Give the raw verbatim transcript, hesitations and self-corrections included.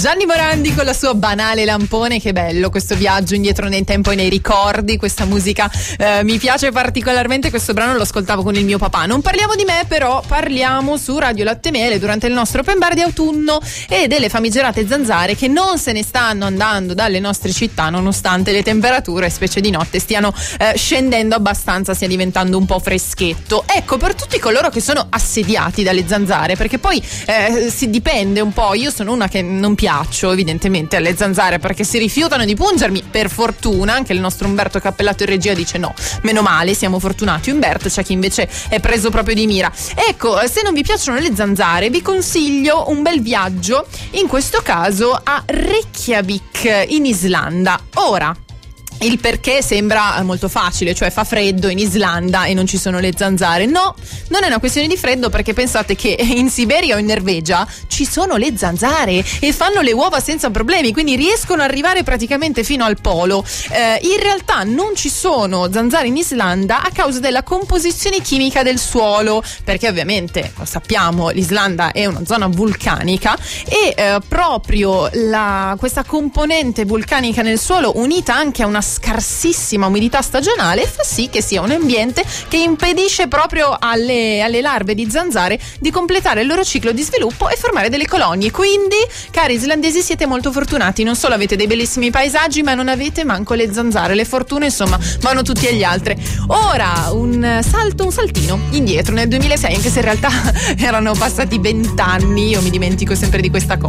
Gianni Morandi con la sua Banale Lampone. Che bello questo viaggio indietro nel tempo e nei ricordi. Questa musica eh, mi piace particolarmente. Questo brano lo ascoltavo con il mio papà. Non parliamo di me, però parliamo su Radio Latte Miele durante il nostro open bar di autunno e delle famigerate zanzare che non se ne stanno andando dalle nostre città nonostante le temperature, specie di notte, stiano eh, scendendo abbastanza, stia diventando un po' freschetto. Ecco, per tutti coloro che sono assediati dalle zanzare, perché poi eh, si dipende un po'. Io sono una che non piaccio evidentemente alle zanzare perché si rifiutano di pungermi, per fortuna. Anche il nostro Umberto Cappellato in regia dice no, meno male, siamo fortunati Umberto. C'è chi invece è preso proprio di mira. Ecco, se non vi piacciono le zanzare vi consiglio un bel viaggio, in questo caso a Reykjavik in Islanda. Ora, il perché sembra molto facile, cioè fa freddo in Islanda e non ci sono le zanzare. No, non è una questione di freddo, perché pensate che in Siberia o in Norvegia ci sono le zanzare e fanno le uova senza problemi, quindi riescono ad arrivare praticamente fino al polo. Eh, in realtà non ci sono zanzare in Islanda a causa della composizione chimica del suolo, perché ovviamente lo sappiamo, l'Islanda è una zona vulcanica e eh, proprio la, questa componente vulcanica nel suolo, unita anche a una scarsissima umidità stagionale, fa sì che sia un ambiente che impedisce proprio alle, alle larve di zanzare di completare il loro ciclo di sviluppo e formare delle colonie. Quindi, cari islandesi, siete molto fortunati, non solo avete dei bellissimi paesaggi, ma non avete manco le zanzare. Le fortune insomma vanno tutti agli altri. Ora un salto, un saltino indietro nel duemilasei, anche se in realtà erano passati vent'anni, io mi dimentico sempre di questa cosa.